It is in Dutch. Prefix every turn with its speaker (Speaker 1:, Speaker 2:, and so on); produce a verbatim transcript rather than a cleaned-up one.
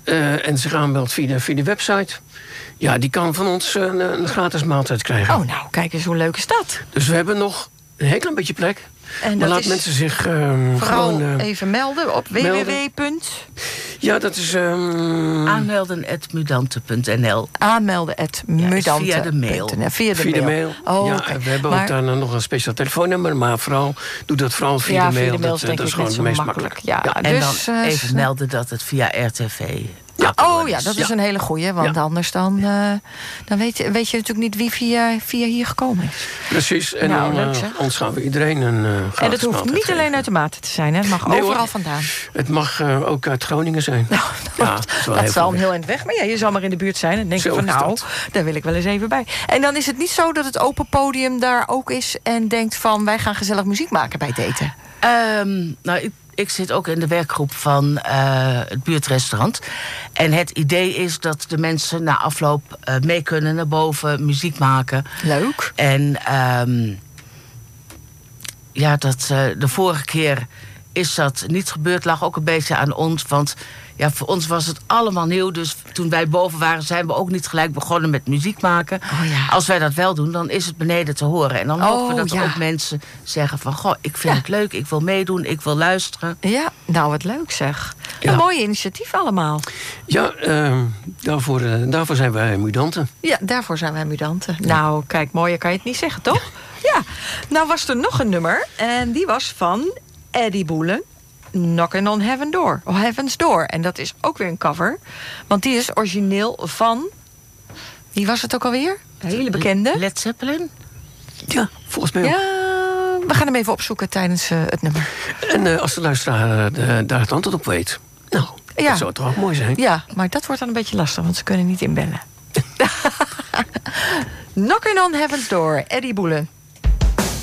Speaker 1: uh, en zich aanmeldt via de, via de website... ja, die kan van ons een, een gratis maaltijd krijgen.
Speaker 2: Oh, nou, kijk eens hoe leuk is dat.
Speaker 1: Dus we hebben nog een heel klein beetje plek.
Speaker 2: En
Speaker 1: maar
Speaker 2: dat
Speaker 1: laat
Speaker 2: is
Speaker 1: mensen zich uh,
Speaker 2: vooral
Speaker 1: gewoon... Uh,
Speaker 2: even melden op w w w.
Speaker 1: Ja, dat is... Um...
Speaker 3: aanmelden at mudante punt n l.
Speaker 2: Aanmelden at mudante.
Speaker 3: Ja, via de mail.
Speaker 2: Via de
Speaker 1: via
Speaker 2: mail.
Speaker 1: De mail.
Speaker 2: Oh,
Speaker 1: ja,
Speaker 2: okay.
Speaker 1: We hebben
Speaker 2: maar...
Speaker 1: ook daar nog een speciaal telefoonnummer. Maar vooral, doe dat vooral via
Speaker 2: ja,
Speaker 1: de mail.
Speaker 2: Via de mail
Speaker 1: dat, dat is gewoon het meest makkelijk.
Speaker 2: makkelijk. Ja,
Speaker 3: Ja, en
Speaker 2: dus,
Speaker 3: dan
Speaker 2: uh,
Speaker 3: even melden dat het via R T V...
Speaker 1: Ja,
Speaker 2: oh ja, dat is
Speaker 1: ja.
Speaker 2: een hele goeie. Want
Speaker 1: ja.
Speaker 2: anders dan, uh, dan weet, je, weet je natuurlijk niet wie via, via hier gekomen is.
Speaker 1: Precies. En
Speaker 2: nou,
Speaker 1: dan,
Speaker 2: leuk,
Speaker 1: uh,
Speaker 2: zeg.
Speaker 1: ons gaan we iedereen een uh, gratis
Speaker 2: En dat hoeft niet
Speaker 1: geven.
Speaker 2: alleen uit de Maten te zijn. Hè? Het mag
Speaker 1: nee,
Speaker 2: overal
Speaker 1: hoor.
Speaker 2: vandaan.
Speaker 1: Het mag uh, ook uit Groningen zijn.
Speaker 2: Nou,
Speaker 1: ja,
Speaker 2: dat
Speaker 1: is wel
Speaker 2: dat
Speaker 1: heel
Speaker 2: zal
Speaker 1: veel
Speaker 2: een heel eind weg. Maar ja, je zal maar in de buurt zijn. En dan denk
Speaker 1: Zo
Speaker 2: je van
Speaker 1: is
Speaker 2: nou,
Speaker 1: dat.
Speaker 2: daar wil ik wel eens even bij. En dan is het niet zo dat het open podium daar ook is... en denkt van wij gaan gezellig muziek maken bij het eten.
Speaker 3: Um, nou, ik, ik zit ook in de werkgroep van uh, het buurtrestaurant. En het idee is dat de mensen na afloop uh, mee kunnen naar boven, muziek maken.
Speaker 2: Leuk.
Speaker 3: En um, ja, dat uh, de vorige keer is dat niet gebeurd. Lag ook een beetje aan ons, want ja, voor ons was het allemaal nieuw. Dus toen wij boven waren, zijn we ook niet gelijk begonnen met muziek maken.
Speaker 2: Oh ja.
Speaker 3: Als wij dat wel doen, dan is het beneden te horen. En dan hopen we
Speaker 2: Oh,
Speaker 3: dat er
Speaker 2: ja.
Speaker 3: ook mensen zeggen van... goh, ik vind
Speaker 2: Ja.
Speaker 3: het leuk, ik wil meedoen, ik wil luisteren.
Speaker 2: Ja, nou wat leuk zeg.
Speaker 1: Ja.
Speaker 2: Een mooi initiatief allemaal.
Speaker 1: Ja, uh, daarvoor, uh, daarvoor zijn wij mudanten.
Speaker 2: Ja, daarvoor zijn wij mudanten. Nou, kijk, mooier kan je het niet zeggen, toch? Ja. Nou was er nog een nummer. En die was van Eddie Boelen. Knockin' on Heaven Door. Oh, Heaven's Door. En dat is ook weer een cover. Want die is origineel van... Wie was het ook alweer? Een hele bekende.
Speaker 3: Led Zeppelin?
Speaker 1: Ja, volgens mij ook.
Speaker 2: Ja, we gaan hem even opzoeken tijdens uh, het nummer.
Speaker 1: En uh, als de luisteraar uh, de, daar het antwoord op weet... nou,
Speaker 2: Ja.
Speaker 1: dat zou toch ook mooi zijn?
Speaker 2: Ja, maar dat wordt dan een beetje lastig, want ze kunnen niet inbellen. Knockin' on Heaven's Door, Eddie Boelen.